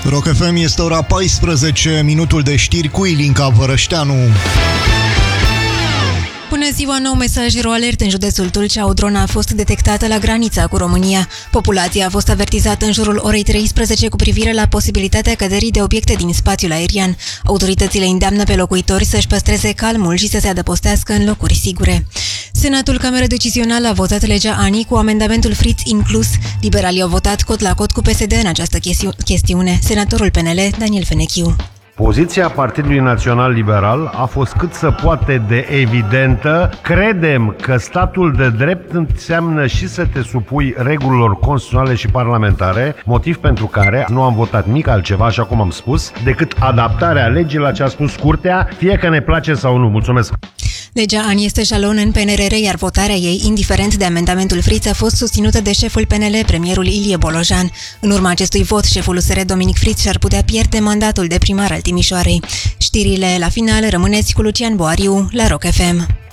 Rock FM, este ora 14, minutul de știri cu Ilinca Vărășteanu. Bună ziua, nou mesaj alert în județul Tulcea. O dronă a fost detectată la granița cu România. Populația a fost avertizată în jurul orei 13 cu privire la posibilitatea căderii de obiecte din spațiul aerian. Autoritățile îndeamnă pe locuitori să-și păstreze calmul și să se adăpostească în locuri sigure. Senatul Cameră Decizională a votat legea ANI cu amendamentul Fritz inclus. Liberalii au votat cot la cot cu PSD în această chestiune. Senatorul PNL, Daniel Fenechiu. Poziția Partidului Național Liberal a fost cât se poate de evidentă. Credem că statul de drept înseamnă și să te supui regulilor constituționale și parlamentare, motiv pentru care nu am votat nimic altceva, așa cum am spus, decât adaptarea legii la ce a spus Curtea, fie că ne place sau nu. Mulțumesc! Legea ANI este jalon în PNRR, iar votarea ei, indiferent de amendamentul Fritz, a fost susținută de șeful PNL, premierul Ilie Bolojan. În urma acestui vot, șeful USR Dominic Fritz și-ar putea pierde mandatul de primar al Timișoarei. Știrile la final, rămâneți cu Lucian Boariu la Rock FM.